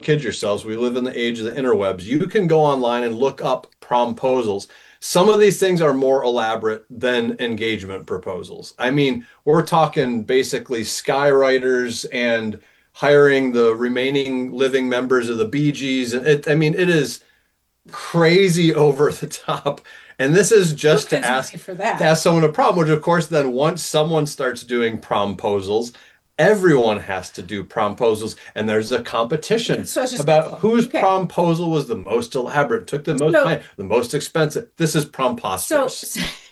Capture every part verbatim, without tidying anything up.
kid yourselves. We live in the age of the interwebs. You can go online and look up promposals. Some of these things are more elaborate than engagement proposals. I mean, we're talking basically skywriters and hiring the remaining living members of the Bee Gees. And it, I mean, it is crazy over the top. And this is Who just to pays ask money for to that? ask someone a problem, which of course then once someone starts doing promposals, everyone has to do promposals, and there's a competition So it's just about whose okay. promposal was the most elaborate, took the most So time, the most expensive. This is so promposterous.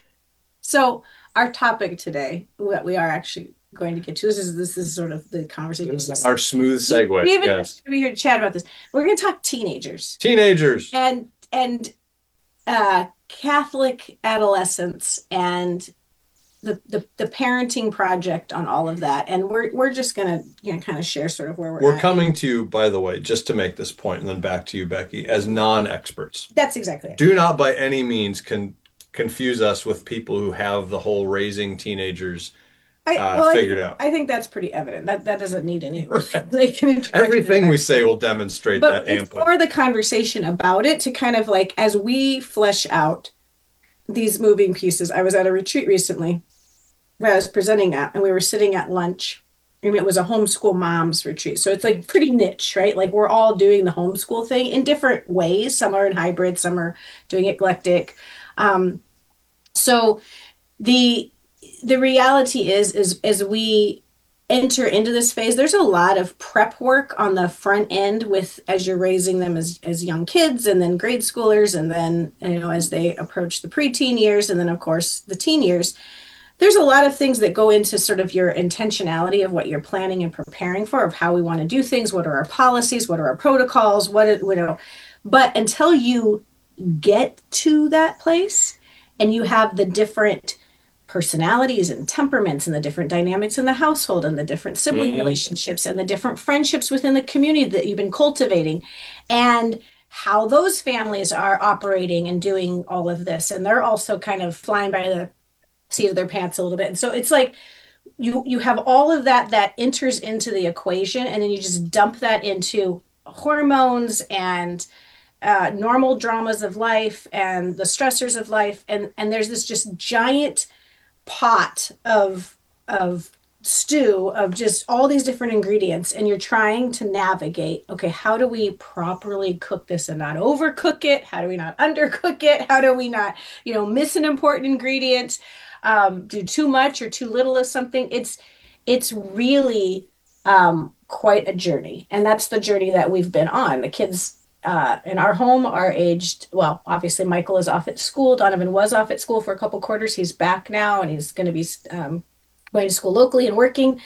so our topic today, what we are actually going to get to, this is this is sort of the conversation. This is our smooth We segue. we even Yes. we here to chat about this. We're going to talk teenagers Teenagers. and and uh, Catholic adolescence and the, the the parenting project on all of that. And we're we're just gonna you know kind of share sort of where we're We're at. coming to you, by the way, just to make this point, and then back to you, Becky, as non-experts. That's exactly it. Do not by any means con confuse us with people who have the whole raising teenagers I uh, well, I figured think out. I think that's pretty evident. That that doesn't need any like an introduction. Everything we say will demonstrate But that it's amply. more the conversation about it to kind of like as we flesh out these moving pieces. I was at a retreat recently where I was presenting at, and we were sitting at lunch. I mean, it was a homeschool moms retreat. So it's like pretty niche, right? Like we're all doing the homeschool thing in different ways. Some are in hybrid, some are doing eclectic. Um, so the the reality is is as we enter into this phase, there's a lot of prep work on the front end with as you're raising them as as young kids and then grade schoolers and then you know as they approach the preteen years and then of course the teen years. There's a lot of things that go into sort of your intentionality of what you're planning and preparing for, of how we want to do things, what are our policies, what are our protocols, what it, you know. But until you get to that place and you have the different personalities and temperaments and the different dynamics in the household and the different sibling Mhm. relationships and the different friendships within the community that you've been cultivating and how those families are operating and doing all of this and they're also kind of flying by the seat of their pants a little bit and so it's like you you have all of that that enters into the equation and then you just dump that into hormones and uh, normal dramas of life and the stressors of life and and there's this just giant pot of of stew of just all these different ingredients and you're trying to navigate okay how do we properly cook this and not overcook it how do we not undercook it how do we not you know miss an important ingredient um, do too much or too little of something it's it's really um, quite a journey and that's the journey that we've been on the kids uh, in our home are aged well obviously Michael is off at school Donovan was off at school for a couple quarters he's back now and he's going to be um, going to school locally and working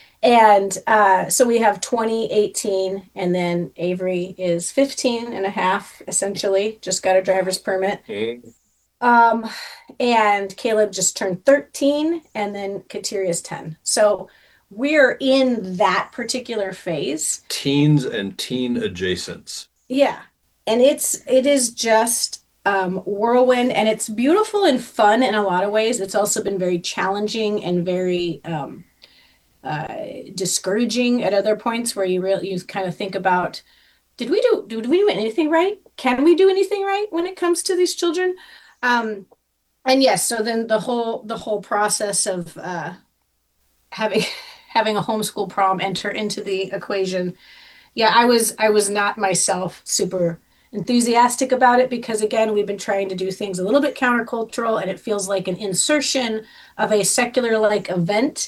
and uh, so we have twenty eighteen and then Avery is fifteen and a half essentially just got a driver's permit Mhm. um, and Caleb just turned thirteen and then Kateria is ten so we're in that particular phase. Teens and teen adjacents. Yeah. And it's it is just um whirlwind and it's beautiful and fun in a lot of ways. It's also been very challenging and very um uh discouraging at other points where you really you kind of think about did we do did we do anything right? Can we do anything right when it comes to these children? Um and yes, so then the whole the whole process of uh having having a homeschool prom enter into the equation yeah, I was I was not myself super enthusiastic about it because again, we've been trying to do things a little bit countercultural and it feels like an insertion of a secular like event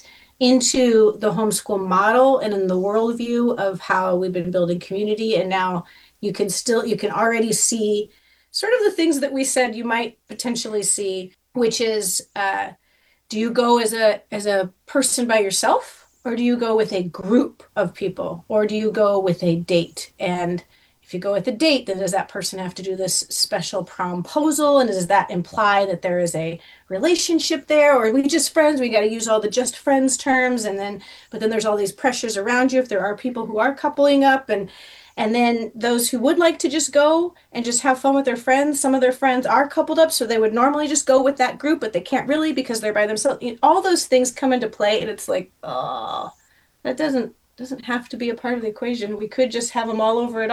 into the homeschool model and in the worldview of how we've been building community. And now you can still you can already see sort of the things that we said you might potentially see, which is uh, do you go as a as a person by yourself or do you go with a group of people or do you go with a date and if you go with a date then does that person have to do this special promposal and does that imply that there is a relationship there or are we just friends we got to use all the just friends terms and then but then there's all these pressures around you if there are people who are coupling up and and then those who would like to just go and just have fun with their friends, some of their friends are coupled up, so they would normally just go with that group, but they can't really because they're by themselves. You know, all those things come into play, and it's like, oh, that doesn't doesn't have to be a part of the equation. We could just have them all over it